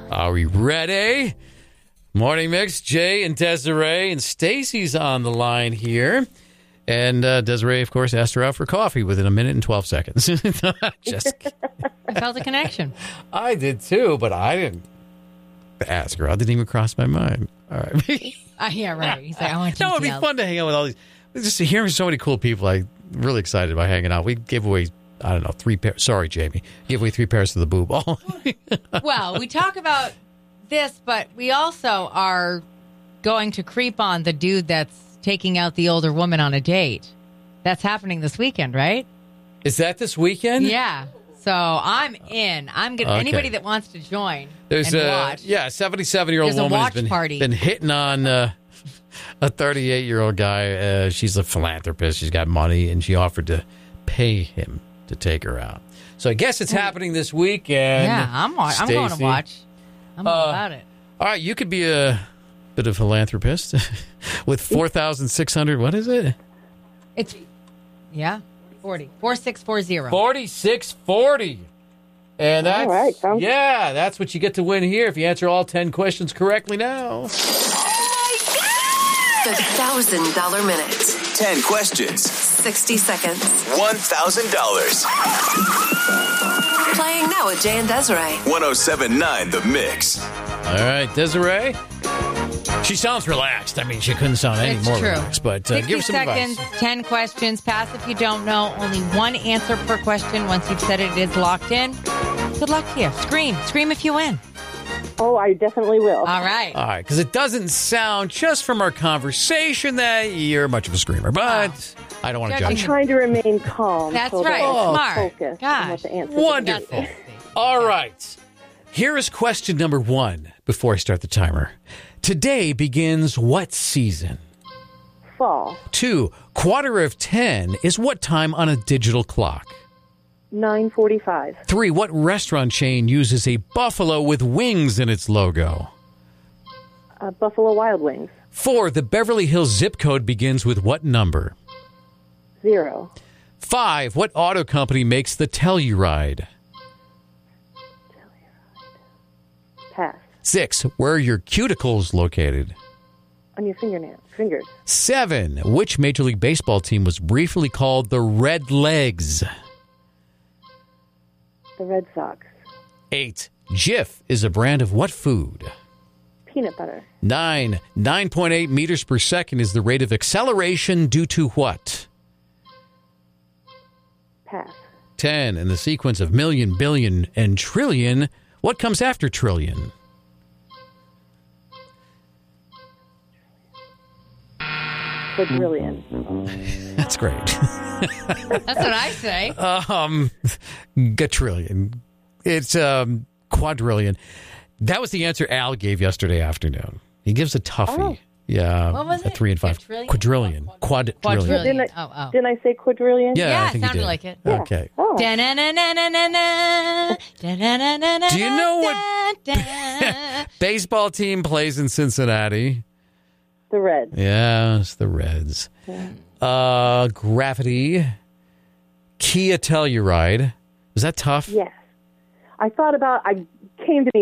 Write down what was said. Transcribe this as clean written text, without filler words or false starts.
Are we ready? Morning Mix, Jay and Desiree, and Stacy's on the line here. And Desiree, of course, asked her out for coffee within a minute and 12 seconds. Just I felt a connection. I did too, but I didn't ask her. It didn't even cross my mind. All right. Yeah, right. He's like, I want No, it'd be fun to hang out with all these. Just hearing so many cool people. I'm really excited about hanging out. We gave away, I don't know, 3 pairs. Sorry, Jamie. Gave away 3 pairs to the boo ball. Well, we talk about this, but we also are going to creep on the dude that's taking out the older woman on a date. That's happening this weekend, right? Is that this weekend? Yeah. So I'm in. I'm gonna anybody that wants to join. There's and a watch. 77-year-old There's a woman watch has party. been hitting on a 38-year-old guy. She's a philanthropist. She's got money, and she offered to pay him to take her out. So I guess it's happening this weekend. Yeah, I'm going to watch. I'm all about it. All right, you could be a bit of a philanthropist with 4,600. What is it? It's 4640. 4640. And that's all right, that's what you get to win here if you answer all 10 questions correctly now. The $1,000 minute. 10 questions. 60 seconds. $1,000. Playing now with Jay and Desiree. 107.9 The Mix. All right, Desiree. She sounds relaxed. I mean, she couldn't sound any more relaxed. But 60 give us some seconds, advice. 10 questions. Pass if you don't know. Only 1 answer per question. Once you've said it is locked in. Good luck to you. Scream. Scream if you win. Oh, I definitely will. All right. All right, because it doesn't sound, just from our conversation, that you're much of a screamer. But I don't want to I'm I'm judge you. trying to remain calm. That's so right. that I Smart. focus on what the answer is. Wonderful. All right. Here is question number 1 before I start the timer. Today begins what season? Fall. 2, quarter of 10 is what time on a digital clock? 9:45. 3, what restaurant chain uses a buffalo with wings in its logo? Buffalo Wild Wings. 4, the Beverly Hills zip code begins with what number? 0. 5, what auto company makes the Telluride? Pass. 6, where are your cuticles located? On your fingers. 7, which Major League Baseball team was briefly called the Red Legs? The Red Sox. 8, Jif is a brand of what food? Peanut butter. 9, 9.8 meters per second is the rate of acceleration due to what? Pass. 10, in the sequence of million, billion, and trillion, what comes after trillion? Quadrillion. That's great. That's what I say. Gatrillion. It's quadrillion. That was the answer Al gave yesterday afternoon. He gives a toughie. Oh. Yeah. What was it? 3 and 5. Quadrillion. Quadrillion. Quadrillion. Didn't I say quadrillion? Yeah, I it think you sounded did. like it. Yeah. Okay. Oh. Do you know what baseball team plays in Cincinnati? The Reds. Yes, the Reds. Gravity. Kia Telluride. Was that tough? Yes. I came to the